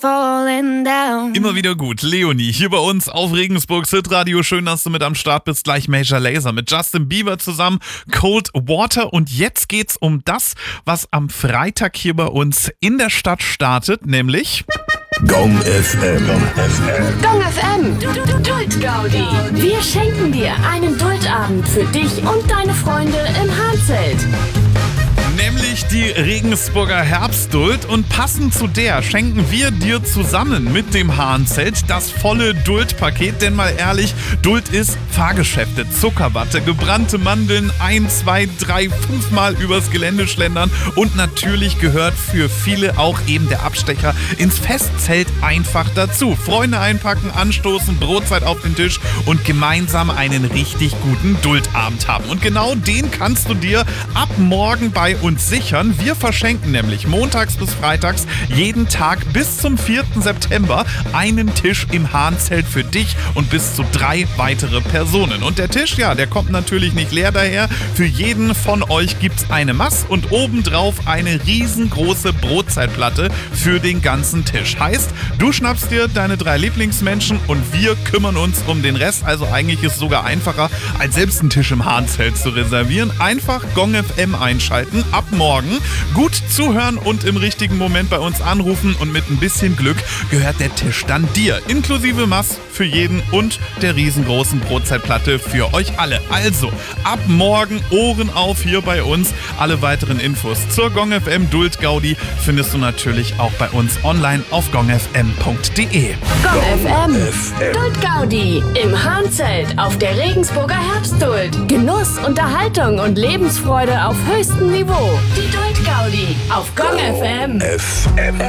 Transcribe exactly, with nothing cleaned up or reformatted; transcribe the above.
falling down. Immer wieder gut. Leonie hier bei uns auf Regensburgs Hitradio. Schön, dass du mit am Start bist. Gleich Major Lazer mit Justin Bieber zusammen. Cold Water. Und jetzt geht's um das, was am Freitag hier bei uns in der Stadt startet, nämlich Gong F M. Gong F M. Duld-Gaudi. Wir schenken dir einen Duldabend für dich und deine Freunde im Hahnzelt. Nämlich die Regensburger Herbstduld, und passend zu der schenken wir dir zusammen mit dem Hahnzelt das volle Duldpaket, denn mal ehrlich, Duld ist Fahrgeschäfte, Zuckerwatte, gebrannte Mandeln, ein, zwei, drei, fünfmal übers Gelände schlendern, und natürlich gehört für viele auch eben der Abstecher ins Festzelt einfach dazu. Freunde einpacken, anstoßen, Brotzeit auf den Tisch und gemeinsam einen richtig guten Duldabend haben. Und genau den kannst du dir ab morgen bei uns sichern. Wir verschenken nämlich montags bis freitags jeden Tag bis zum vierten September einen Tisch im Hahnzelt für dich und bis zu drei weitere Personen. Und der Tisch, ja, der kommt natürlich nicht leer daher. Für jeden von euch gibt's eine Maß und obendrauf eine riesengroße Brotzeitplatte für den ganzen Tisch. Heißt, du schnappst dir deine drei Lieblingsmenschen und wir kümmern uns um den Rest. Also eigentlich ist es sogar einfacher, als selbst einen Tisch im Hahnzelt zu reservieren. Einfach Gong F M einschalten. Ab morgen gut zuhören und im richtigen Moment bei uns anrufen, und mit ein bisschen Glück gehört der Tisch dann dir. Inklusive Maß für jeden und der riesengroßen Brotzeitplatte für euch alle. Also ab morgen Ohren auf hier bei uns. Alle weiteren Infos zur Gong F M Duld-Gaudi findest du natürlich auch bei uns online auf gong f m punkt d e. Gong F M. F M. Duld-Gaudi. Im Hahnzelt auf der Regensburger Herbstduld. Genuss, Unterhaltung und Lebensfreude auf höchstem Niveau. Die Duld-Gaudi auf Gong F M. F M.